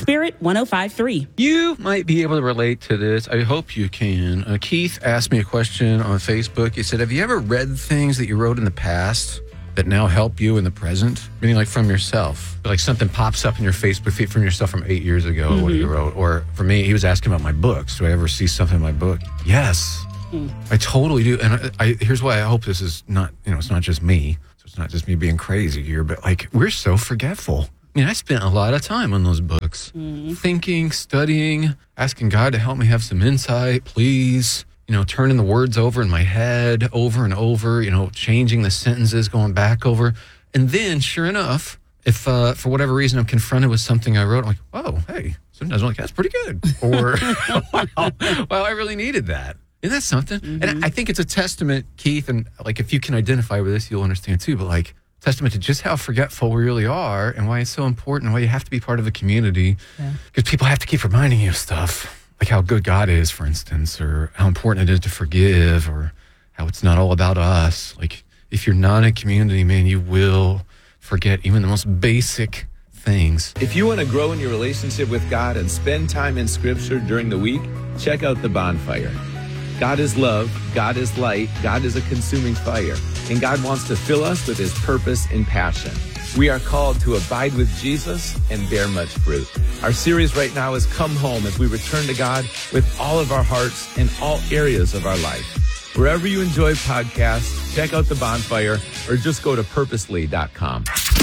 Spirit 105.3. You might be able to relate to this. I hope you can. Keith asked me a question on Facebook. He said, have you ever read things that you wrote in the past that now help you in the present? Meaning like from yourself. Like something pops up in your Facebook feed from yourself from 8 years ago, what you wrote. Or for me, he was asking about my books. Do I ever see something in my book? Yes. I totally do. And here's why I hope this is not, it's not just me. So it's not just me being crazy here, but like we're so forgetful. I mean, I spent a lot of time on those books, thinking, studying, asking God to help me have some insight, please. Turning the words over in my head over and over, changing the sentences, going back over. And then, sure enough, if for whatever reason I'm confronted with something I wrote, I'm like, oh, hey, sometimes I'm like, that's pretty good. Or, wow, I really needed that. Isn't that something? And I think it's a testament, Keith, and like if you can identify with this, you'll understand too, but like testament to just how forgetful we really are and why it's so important, why you have to be part of a community. Because people have to keep reminding you of stuff. Like how good God is, for instance, or how important it is to forgive, or how it's not all about us. Like, if you're not in community, man, you will forget even the most basic things. If you want to grow in your relationship with God and spend time in Scripture during the week, check out The Bonfire. God is love, God is light, God is a consuming fire, and God wants to fill us with His purpose and passion. We are called to abide with Jesus and bear much fruit. Our series right now is Come Home as we return to God with all of our hearts in all areas of our life. Wherever you enjoy podcasts, check out The Bonfire or just go to purposely.com.